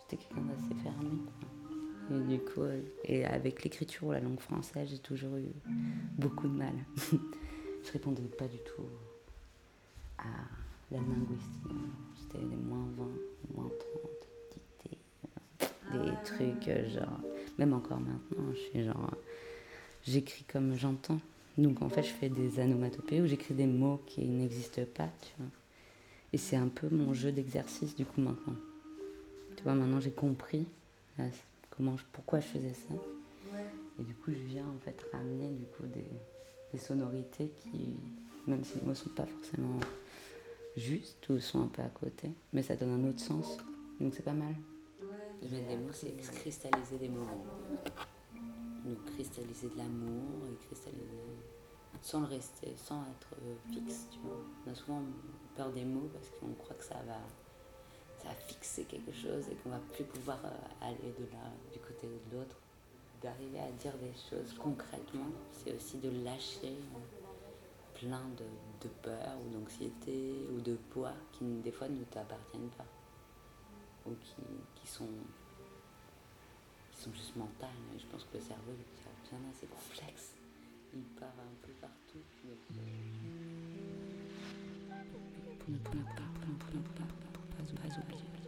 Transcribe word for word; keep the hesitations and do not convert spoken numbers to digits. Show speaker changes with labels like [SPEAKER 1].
[SPEAKER 1] j'étais quelqu'un d'assez fermé, quoi. Et du coup, euh, et avec l'écriture ou la langue française, j'ai toujours eu beaucoup de mal. Je répondais pas du tout à la linguistique. J'étais des moins vingt, moins trente, dictées, des trucs euh, genre... Même encore maintenant, je suis genre... J'écris comme j'entends. Donc en fait, je fais des onomatopées où j'écris des mots qui n'existent pas, tu vois. Et c'est un peu mon jeu d'exercice du coup maintenant. Tu vois, maintenant j'ai compris là, comment je, pourquoi je faisais ça. Et du coup, je viens en fait ramener du coup des, des sonorités qui, même si les mots sont pas forcément justes ou sont un peu à côté, mais ça donne un autre sens. Donc c'est pas mal. Je mets des mots, c'est cristalliser des moments. Donc cristalliser de l'amour et cristalliser sans le rester, sans être euh, fixe, tu vois. On a souvent peur des mots parce qu'on croit que ça va, ça va fixer quelque chose et qu'on va plus pouvoir euh, aller de là, du côté ou de l'autre. D'arriver à dire des choses concrètement, c'est aussi de lâcher plein de, de peur ou d'anxiété ou de poids qui des fois ne t'appartiennent pas ou qui, qui sont qui sont juste mentales. Et je pense que le cerveau est bien assez complexe. Il part un peu partout. Donc, euh... pour ne pas, pour ne pas, pour ne pas, pour ne pas oublier.